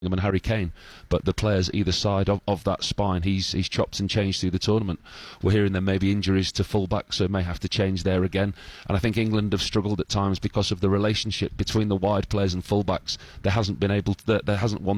and Harry Kane, but the players either side of that spine, he's chopped and changed through the tournament. We're hearing there may be injuries to full-back, so may have to change there again. And I think England have struggled at times because of the relationship between the wide players and full-backs. There hasn't been able to, there hasn't one